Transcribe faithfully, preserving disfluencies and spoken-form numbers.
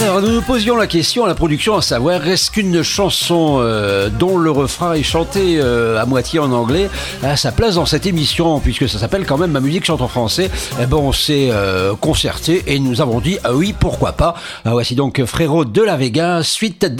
Alors, nous nous posions la question à la production, à savoir, est-ce qu'une chanson euh, dont le refrain est chanté euh, à moitié en anglais a sa place dans cette émission, puisque ça s'appelle quand même Ma musique chante en français. Eh ben, on s'est euh, concerté et nous avons dit, ah oui, pourquoi pas. Ah, voici donc Frérot de la Vega, suite